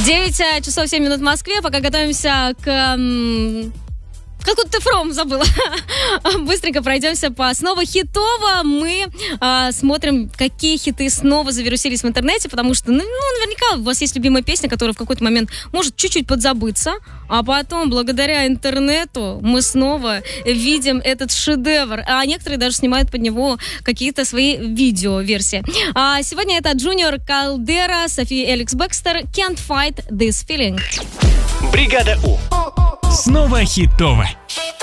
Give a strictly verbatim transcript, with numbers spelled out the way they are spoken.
девять часов семь минут в Москве. Пока готовимся к... М- Какой-то фром забыла. Быстренько пройдемся по снова хитово. Мы а, смотрим, какие хиты снова завирусились в интернете, потому что, ну, наверняка у вас есть любимая песня, которая в какой-то момент может чуть-чуть подзабыться, а потом, благодаря интернету, мы снова видим этот шедевр, а некоторые даже снимают под него какие-то свои видео-версии. А сегодня это Junior Caldera, София Эликс Бекстер, Can't Fight This Feeling. Бригада У. Снова хитово.